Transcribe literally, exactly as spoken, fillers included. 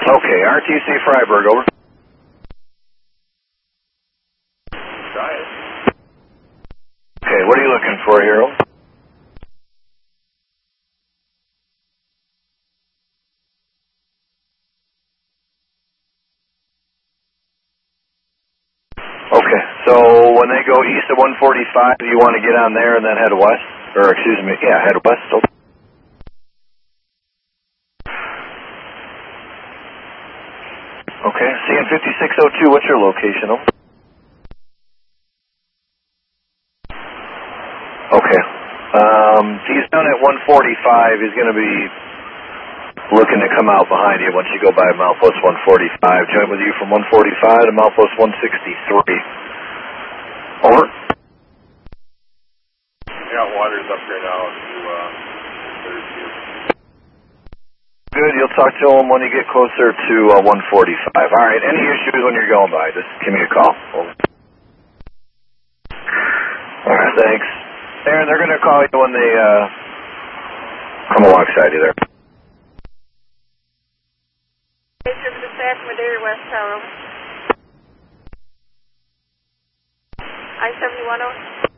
Okay, R T C Freiburg, over. Try it. Okay, what are you looking for here, over? Okay, so when they go east of one forty-five, you want to get on there and then head west? Or, excuse me, yeah, head west. Over. Okay, C N fifty-six oh two, what's your location, over? Okay. Um, he's down at one forty-five. He's going to be looking to come out behind you once you go by milepost one forty-five. Join with you from one forty-five to milepost one sixty-three. Over. Yeah, water's up here now to uh, thirty. Good. You'll talk to him when you get closer to uh, one forty-five. All right. Any issues when you're going by, just give me a call. Over. All right. Thanks. Aaron, they're going to call you when they uh, come alongside you there. Service to staff, Madeira West Tower. I seventy-one oh.